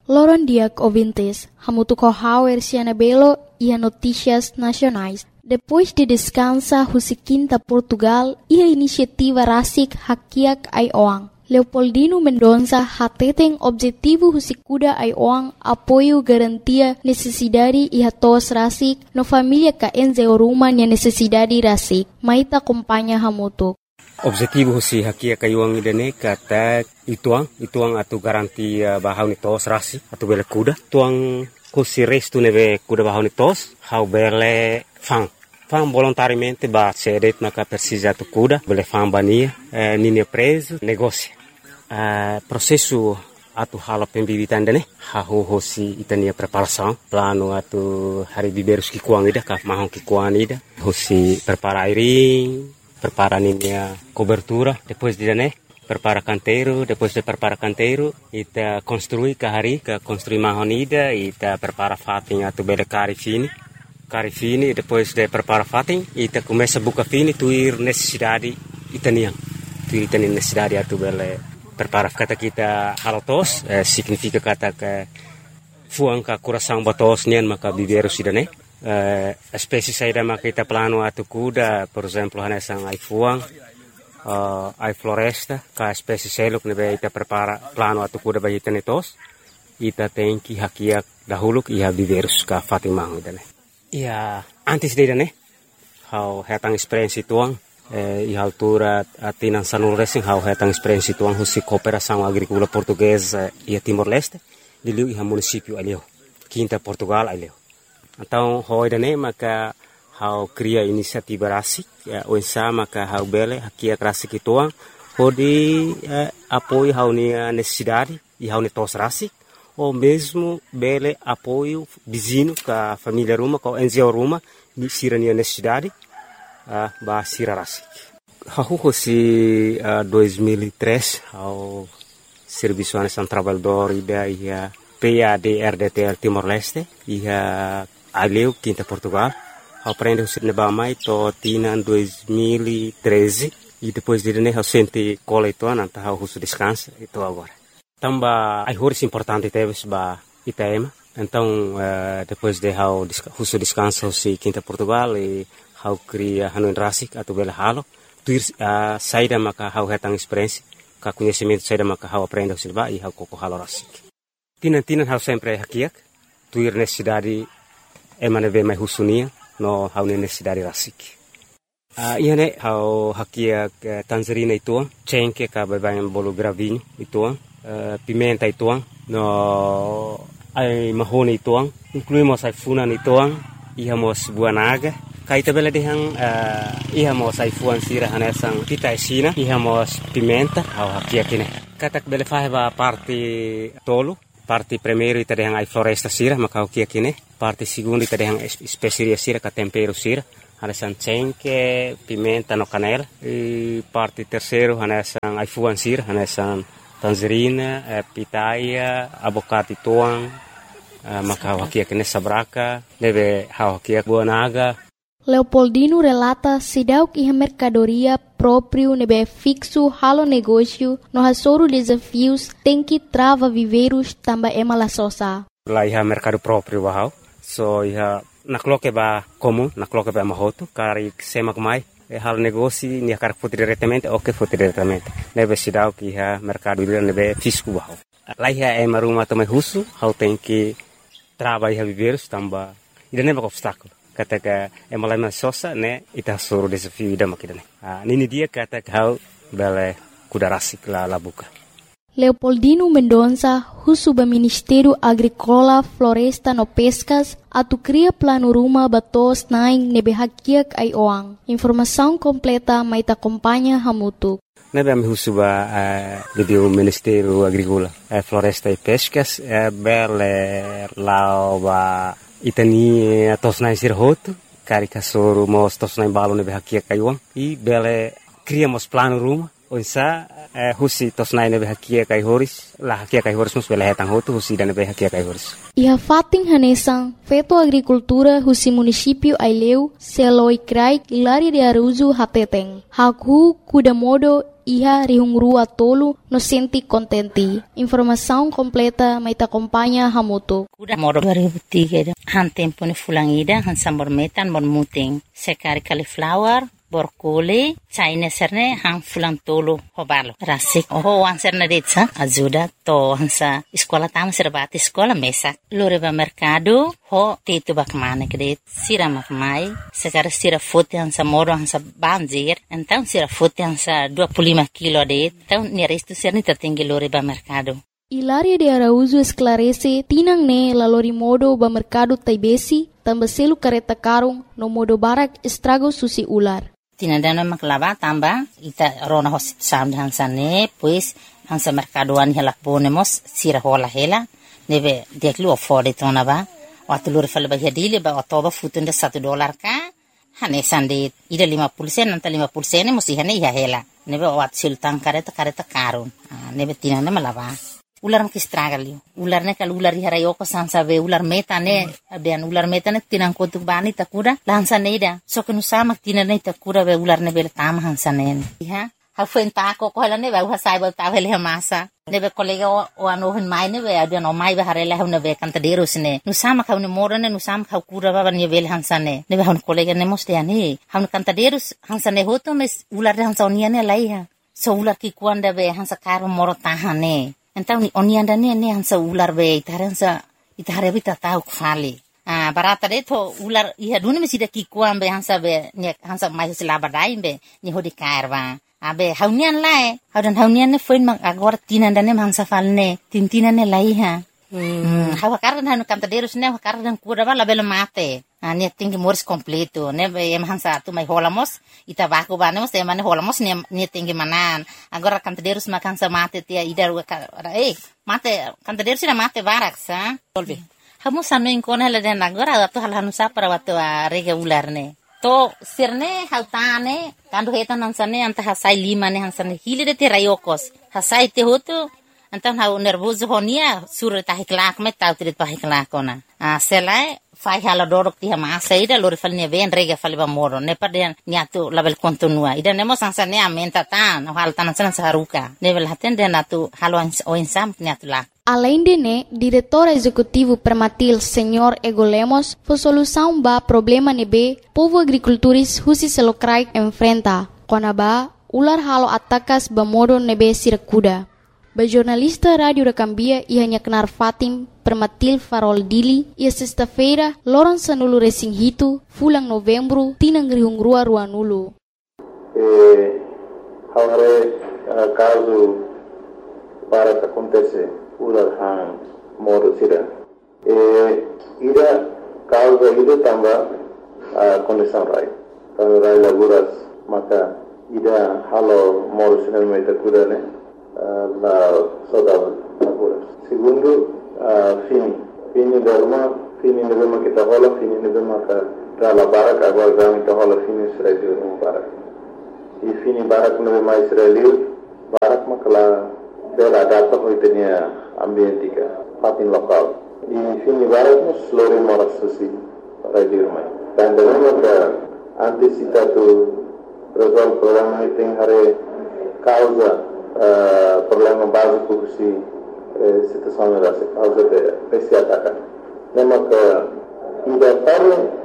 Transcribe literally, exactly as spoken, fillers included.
Loron diak ouvintes, hamutu kohauer siana belo e notícias nacionais. Depois de descansa Husiquinta Portugal e a iniciativa Rasik Hakiak Aioang. Leopoldino Mendonça hateten objetivo Husikuda Aioang apoio garantia necessidade e hatos Rasik no família ka enzeoruma nia necessidade Rasik. Maita acompanha hamutu. Objetivo si hakia kayuang idane kata ituang ituang atu garanti bahau ni tos rasi atu bele kuda tuang kusi restu neve kuda bahau ni tos hau bele fang fang volontariamente ba cedet maka persija atu kuda bele fang bania eh, nini preso negócio eh, processo atu hala pembibitan dane hau hosi itania preparação plano atu hari biberus ki kuang ida ka mahong ki kuang ida hosi prepara airing prepara a cobertura, depois de né, prepara canteiro, depois de prepara canteiro, ita construi kahari, ka construi mahonida, ita prepara fatin atu bele cari fini, cari fini, depois de prepara fatin, ita começa buka fini tuir necessidade itanian, tuir itanian necessidade atu bele prepara kata kita halotos, eh, significa kata ke fuang ka coração batos nian maka biberu sidane. Uh, espécie saída makita plano atu kuda, por exemplo, hanesang ai fuang, uh, ai floresta, ka espécie seluk nebe ita prepara plano atu kuda bagi tenetos, ita tem que hakiak dahuluk iha biverus ka fatimang idane. Ia antes de idane, hau hetang experiência tuang, eh, iha altura atinan sanul racing hau hetang experiência tuang husi cooperação agrícola portuguesa ia Timor-Leste, diliu iha município alio, Quinta Portugal alio. Então, hoi dane maka hau cria inisiativa rasik, ya, oinsa maka hau bele hakia rasik ituang, hodi eh, apoio hau nia necessidade e hau netos rasik, ou mesmo bele apoio vizinho ka família ruma, ka N G O ruma, ni sira nia necessidade, uh, ba sira rasik. Hau hosi uh, dois mil e três, hau Serviço Nacional Trabalhador ida ia P A D R D T L Timor-Leste, ia Aleu, Quinta Portugal, aprende o cinema mais to tina dois mil e treze e depois de né sente cola itu nanta hau husu descansa itu agora. Tamba ai horis importante teves ba Itaema. Então uh, depois de hau husu descansa si Quinta Portugal e hau cria hanuin rasik atau bela halo, tuir uh, saída maka hau hetang experiência, ka conhecimento saída maka hau aprende o cinema e hau koko halo rasik. Tina tina hau sempre hakiak, tuir necessidade emane ve mai husunia no hau necessidade rasik. Uh, ia ne hau hakia uh, tangerina ituang, cengke ka babayan bolo gravinho ituang, uh, pimenta ituang, no ai mahone ituang, incluímos ai funan ituang, ihamos buanaga, kaita bela dehang uh, ihamos ai fuan sira hanesang pita esina, ihamos pimenta hau hakia kine. Katak bele faheba parte tolo, parte primeiro ita dehang ai floresta sira maka hau kia kine. Parte segundo ita dehang especiaria sira ka tempero sira, hanesan cengke, pimenta no canela. E parte terceiro hanesan ai fuan sira, hanesan tangerina, eh, pitaia, abocate tuang, eh, maka hau hakia kine sabraka, deve hau hakia buanaga. Leopoldino relata sidauk iha mercadoria próprio nebe fixo halo negócio no hasoro desafios tem que trava viveiros tamba ema la sosa. Lá iha mercado próprio bahau, so iha nakloke ba comum, nakloke ba mahoto, kari semak mai, e halo negócio nia kar foto diretamente, ok foto diretamente. Nebe sidauk iha mercado nebe fisco bahau. Lá iha ema rumah tamai husu, hau tem que trava iha viveiros tamba, ida neba obstáculo. Kata ka emalama sosa ne ita suru desafio ida makidane. Ah, nini dia kata kau bele kuda rasik la labuka. Leopoldino Mendonça, husuba Ministério Agrícola, Floresta no Pescas, atu cria plano ruma batos naing nebe hakiak ai oang. Informação completa maita acompanha hamutu. Nebe am husuba uh, do Ministério Agrícola, uh, Floresta e Pescas, uh, bele lauba itani tosnai sirhoto, cari kasoro mos tosnai balo nebe hakia kaiuang, e bele criamos plano ruma, Onsa eh, husi tosnai nebe hakia kai horis la hakia kai horis mus bela hetang hotu husi dan nebe hakia kai horis. Iha fating hanesang feto agricultura husi município Aileu seloi krai Hilaria de Araújo hateteng. Haku kuda modo iha rihungrua tolu no senti contenti. Informação completa mai ta acompanha hamoto. Kuda modo dua ribu tiga han tempo ni fulangida han sambor metan mon muting sekari cauliflower borkole China serne hang fulang tolo hobalo rasik oh ang serne detsa ajuda to hansa sekolah tama serbati sekolah mesak loreba mercado ho tetu bakmane kede sira makmai sekarang sira fote hansa moro hansa banjir então sira fote hansa dua puluh lima kilo de então nerestu serne tertinggi loreba mercado. Hilaria de Araújo esclarece tinang ne lalori modo ba mercado taibesi tambah selu kareta karung no modo barak estrago susi ular. Tinadana maklava tamba ita rona hosit sam hansa ne pues hansa mercadoan hela ponemos sira hola hela nebe deklu ofode tona ba watulur fal ba hedile ba otoba futunda satu dolar ka hane sande ida lima puluh sen nanta lima puluh sen musi hane ya hela nebe wat sultan kareta kareta karun nebe tinana malava ular makistragali ular ne kal ular hara yoko sansa be ular meta ne abian ular meta ne tinang kotuk bani takura lansa neida so kenu sama tinane takura be ular ne bel tam hansa ne ha ha fenta ko ko hala ne ba ha sai ba ta vele masa ne be kolega o ano hen mai ne be abian o mai be harela ne be kanta derus ne nu sama ka ne morane nu sama ka kura ba ne bel hansa ne ne be han kolega ne moste ani han kanta derus hansa ne hoto mes ular hansa oniane lai ha so ular ki kuanda be hansa karo moro tahane. Então ni onianda ne ne hansa ular be itaransa itare bita tau khali ah barata de to ular iha duni mesida ki kuam be hansa be ne hansa mai sila badai be ni hodi kairwa abe haunian lai haudan haunian ne foin mak agora tinanda ne hansa falne tintina ne lai ha hmm hawa karna hanu kanta derus ne karna kura bala bela mate ne tingi mors completo ne em hansa tu mai holamos ita baku banemos e mane holamos ne ne tingi manan agora cantaderos ma cansa mate tia idar eh mate cantaderos na mate barak sa tolbi hamus anu inkona le den agora tu hal hanu sa para watu rega ular ne to sirne hautane kandu hetan hansane anta hasai lima ne hansane hile de te rayokos hasai te hotu antan hau nervoso honia sur ta hiklak me tau trit pa hiklak ona a selai fai hala dorok ti masa ida lori fal ne ven rega fal ba moro ne paden niatu label kontinua ida nemo sansa ne amenta tan hal tan san saruka ne vel haten de natu halo o insam niatu la. Além de ne, diretor executivo Permatil Senhor Ego Lemos, foi solução ba problema nebe povo agricultores husi selokrai enfrenta. Konaba ular halo atakas ba modo nebe sirakuda. Ba jornalista Radio Recambia ia kenar Fatim Permatil Farol Dili ia sexta-feira loron sanulu resing hitu fulang novembro tinang rihungrua ruanulu. Eh, haware uh, caso para que acontece ular han moro sira. Eh, ida causa ida tamba uh, condição rai. Tamba rai laguras maka ida halo moro sira meta kudane uh, la soda laguras. Segundo Uh, fini fini derma fini nebema kita hola fini nebema ka dala barak agora dami kita hola fini Israel no barak e fini barak nebema Israel barak makala bela data ko itenia ambientika patin lokal e fini barak no slore moras susi radio mai dan derma ka antisipatu resolve problema iting hare causa uh, problema básico si situação era a causa de esse ataque. Lembra que ainda para